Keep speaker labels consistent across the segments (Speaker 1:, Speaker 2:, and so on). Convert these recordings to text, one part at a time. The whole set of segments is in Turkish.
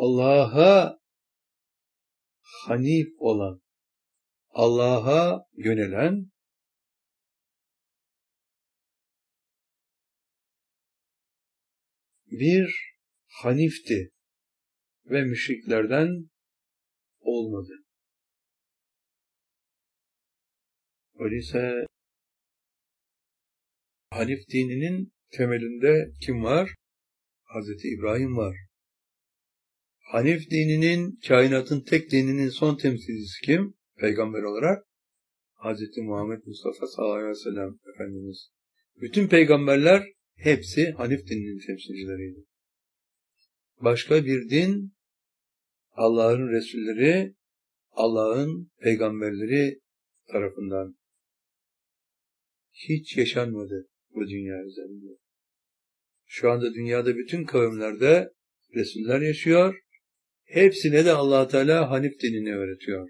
Speaker 1: Allah'a hanif olan, Allah'a yönelen, bir hanifti ve müşriklerden olmadı. Öyleyse Hanif dininin temelinde kim var? Hazreti İbrahim var. Hanif dininin, kainatın tek dininin son temsilcisi kim? Peygamber olarak Hazreti Muhammed Mustafa sallallahu aleyhi ve sellem Efendimiz. Bütün peygamberler hepsi Hanif dininin temsilcileriydi. Başka bir din, Allah'ın Resulleri, Allah'ın peygamberleri tarafından hiç yaşanmadı bu dünya üzerinde. Şu anda dünyada bütün kavimlerde Resuller yaşıyor. Hepsine de Allah Teala Hanif dinini öğretiyor.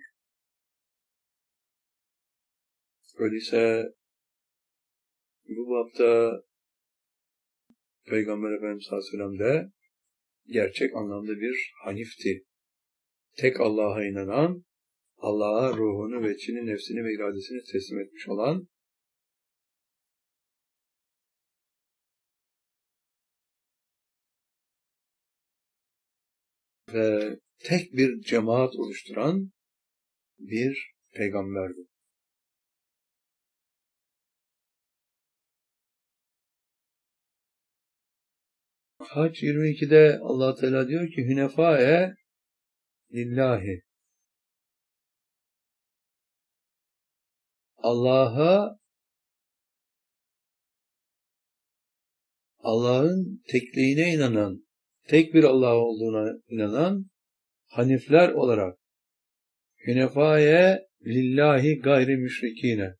Speaker 1: Öyleyse bu bapta Peygamber Efendimiz Aleyhisselam de gerçek anlamda bir Hanif'ti. Tek Allah'a inanan, Allah'a ruhunu, veçini, nefsini ve iradesini teslim etmiş olan ve tek bir cemaat oluşturan bir peygamberdi. Hac 22'de Allah Teala diyor ki Hünefae lillahi, Allah'ın tekliğine inanan, tek bir Allah olduğuna inanan hanifler olarak Hünefae lillahi gayri müşrikine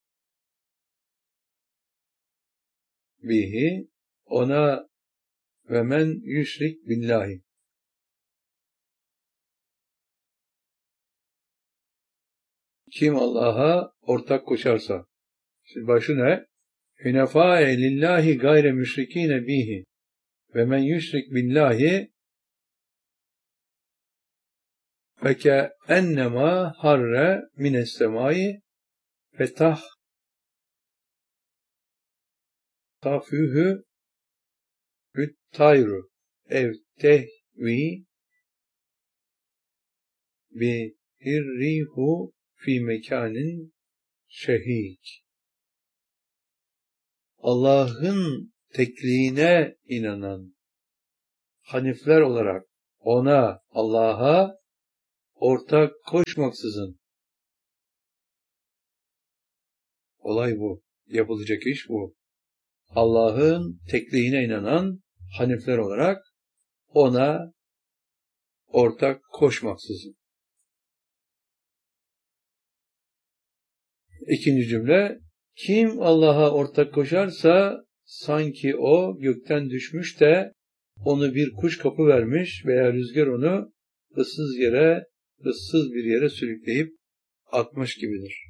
Speaker 1: bihi, ona ve men yüşrik billahi, kim Allah'a ortak koşarsa. Şimdi başı ne? Hünefae lillahi gayre müşrikine bihi ve men yüşrik billahi feke ennema harre mines semai ve tafühü tayru ev tehvi bi hirrihu fi mekanin şehik. Allah'ın tekliğine inanan hanifler olarak ona, Allah'a ortak koşmaksızın, olay bu, yapılacak iş bu. Allah'ın tekliğine inanan hanifler olarak ona ortak koşmaksızın. İkinci cümle, kim Allah'a ortak koşarsa sanki o gökten düşmüş de onu bir kuş kapı vermiş veya rüzgar onu ıssız bir yere sürükleyip atmış gibidir.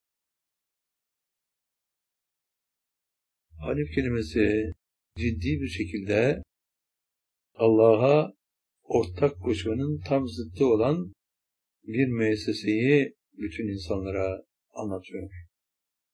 Speaker 1: Hanif kelimesi ciddi bir şekilde Allah'a ortak koşmanın tam zıttı olan bir müesseseyi bütün insanlara anlatıyor.